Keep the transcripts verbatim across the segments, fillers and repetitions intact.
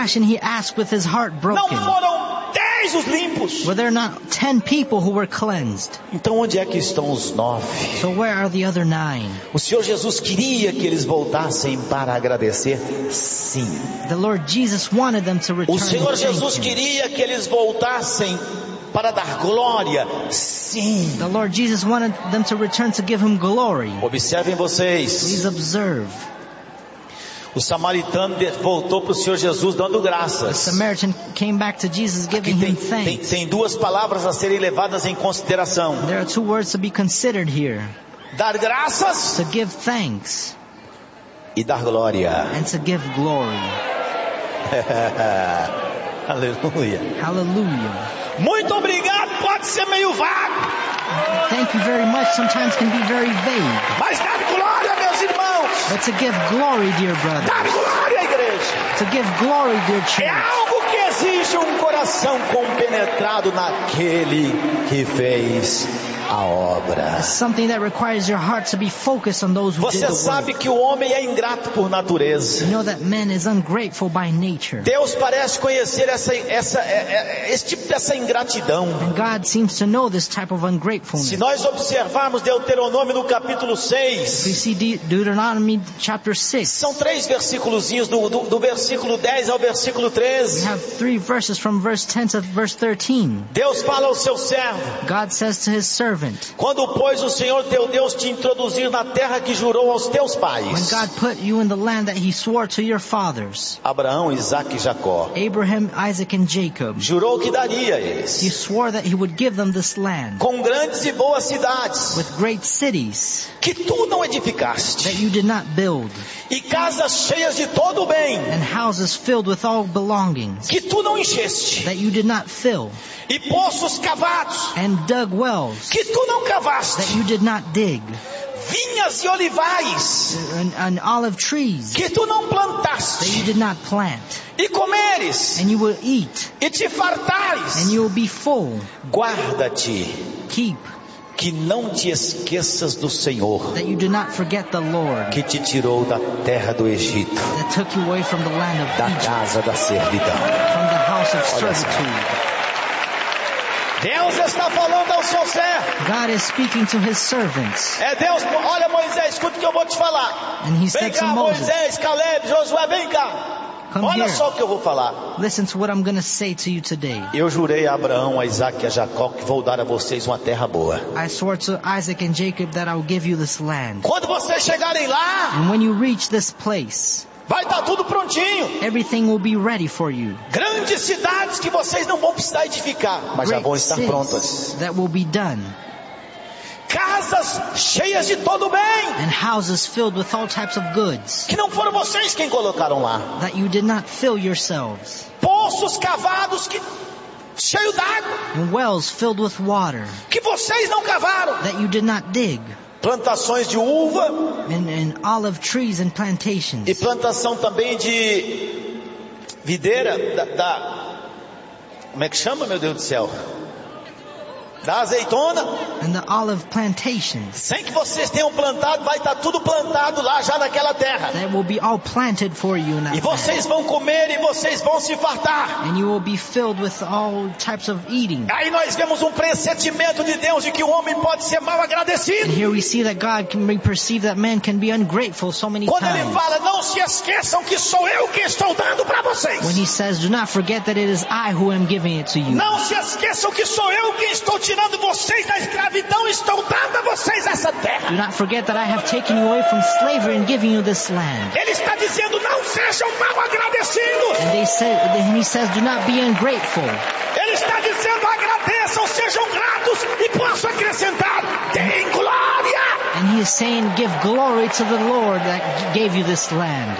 question he asked with his heart Não broken. foram dez os limpos. Were there not ten people who were cleansed? Então onde é que estão os nove? So where are the other nine? O Senhor Jesus queria que eles voltassem para agradecer? Sim. The Lord Jesus wanted them to return O Senhor to thank Jesus him. queria que eles voltassem para dar glória? Sim. The Lord Jesus wanted them to return to give him glory. Observem vocês. Please observe. O samaritano voltou para o Senhor Jesus dando The graças. Samaritan came back to Jesus Aqui giving tem, him tem, thanks. tem duas palavras a serem levadas em consideração. There are two words to be considered here. Dar graças To give thanks e dar glória. and to give glory. Aleluia. Hallelujah. Muito obrigado, pode ser meio vago, Thank you very much sometimes can be very vague. mas dar glória, meus irmãos. But to give glory, dear brother, Dar glória, igreja. to give glory, dear É church, algo que exige um coração compenetrado naquele que fez a obra. is something that requires your heart to be focused on those who did Você the sabe work. que o homem é ingrato por natureza. You know that man is ungrateful by nature. Deus parece conhecer essa, essa, é- é- esse tipo dessa ingratidão. And God seems to know this type of Se ungratefulness. nós observarmos Deuteronômio no capítulo We seis, see De- Deuteronomy chapter six. são três versículozinhos do, do, do versículo dez ao versículo We treze. have three verses from verse ten to verse thirteen. Deus fala ao seu servo: God says to his servant, quando, pois, o Senhor teu Deus te introduzir na terra que jurou aos teus when pais, God put you in the land that he swore to your fathers, Abraão, Isaque e Jacó, Abraham, Isaac, and Jacob, jurou que daria a he eles, swore that he would give them this land com grandes e boas cidades, with great cities que tu não that edificaste, you did not build, e casas cheias de todo o bem, and houses filled with all belongings que tu não encheste, that you did not fill, e poços cavados, and dug wells que tu não that cavaste, you did not dig, vinhas e olivais, and, and olive trees que tu não that you plantaste, did not plant, e comeres, and you will eat, e te fartares. and you will be full. Guarda-te, Keep, que não te esqueças do Senhor, that you do not forget the Lord que te tirou da terra do Egito, that took you away from the land of da Egypt, casa da servidão. from the house of Olha só. servitude. Deus está falando ao seu servo. God is speaking to his servants, É Deus, olha Moisés, escuta o que eu vou te falar. and he Vem said to cá, Moses, Moisés, Caleb, Josué, vem cá. come Olha here, só o que eu vou falar. listen to what I'm going to say to you today. Eu jurei a Abraão, a Isaque e a Jacó que vou dar a vocês uma terra boa. I swore to Isaac and Jacob that I will give you this land. Quando vocês chegarem lá, And when you reach this place, vai estar tudo prontinho. everything will be ready for you. Grandes cidades que vocês não vão precisar edificar, mas já Great vão estar prontas. cities that will be done, Casas cheias de todo bem, and houses filled with all types of goods que não foram vocês quem colocaram lá. that you did not fill yourselves, Poços cavados que cheio d'água, and wells filled with water que vocês não cavaram. that you did not dig, Plantações de uva and, and olive trees and plantations, e plantação também de videira da, da como é que chama, meu Deus do céu? Da azeitona. and the olive plantations Sem que vocês tenham plantado, vai estar tudo plantado lá já naquela terra. that will be all planted for you in that E land. vocês vão comer e vocês vão se fartar. And you will be filled with all types of eating. Aí nós vemos um pressentimento de Deus de que o homem pode ser mal And agradecido. here we see that God can be perceived that man can be ungrateful so many Quando ele times. fala, não se esqueçam que sou eu que estou dando para vocês. When he says, do not forget that it is I who am giving it to you. Não se esqueçam que sou eu quem estou tirando vocês da escravidão e estou dando a vocês essa terra. Do not forget that I have taken you away from slavery and giving you this land. Ele está dizendo, não sejam mal agradecidos. And they say, and he says, do not be ungrateful. Ele está dizendo, agradeçam, sejam gratos e posso acrescentar, deem glória. And he is saying, give glory to the Lord that gave you this land.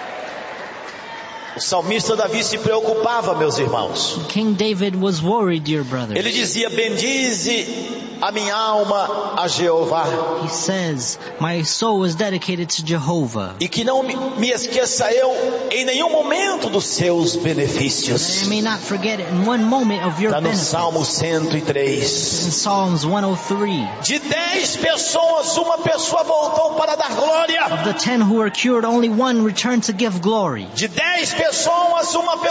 O salmista Davi se preocupava, meus irmãos. King David was worried, dear brother. Ele dizia, bendize a minha alma a Jeová, He says, my soul is dedicated to Jehovah. e que não me, me esqueça eu em nenhum momento dos seus That benefícios. I may not forget it in one moment of your Está no benefits. Salmo cento e três. In Psalms one oh three, De dez pessoas, uma pessoa voltou para dar glória. of the ten who were cured, only one returned to give glory. De dez pessoas, uma pessoa